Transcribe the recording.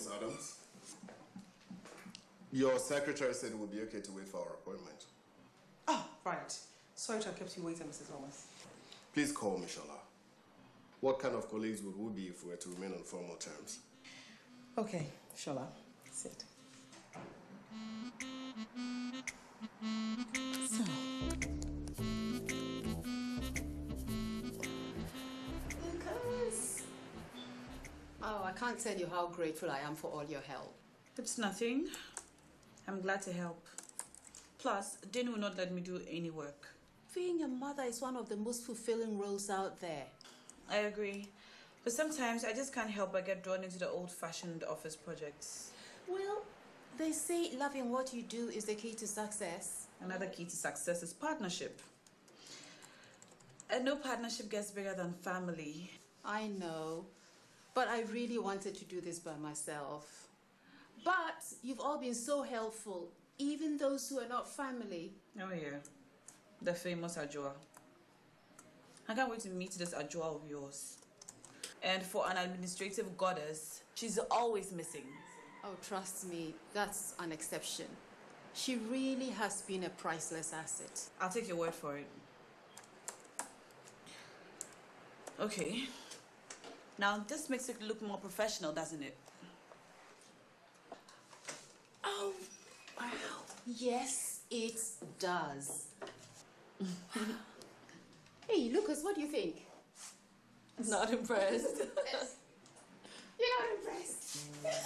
Miss Adams. Your secretary said it would be okay to wait for our appointment. Oh, right. Sorry to have kept you waiting, Mrs. Thomas. Please call me, Shola. What kind of colleagues would we be if we were to remain on formal terms? Okay, Shola. Sit. So. Lucas! Oh, I can't tell you how grateful I am for all your help. It's nothing. I'm glad to help. Plus, Din will not let me do any work. Being a mother is one of the most fulfilling roles out there. I agree. But sometimes I just can't help but get drawn into the old-fashioned office projects. Well, they say loving what you do is the key to success. Another key to success is partnership. And no partnership gets bigger than family. I know, but I really wanted to do this by myself. But you've all been so helpful, even those who are not family. Oh yeah, the famous Ajua. I can't wait to meet this Ajua of yours. And for an administrative goddess, she's always missing. Oh, trust me, that's an exception. She really has been a priceless asset. I'll take your word for it. Okay. Now, this makes it look more professional, doesn't it? Oh, wow. Yes, it does. Hey, Lucas, what do you think? Not impressed. You're not impressed.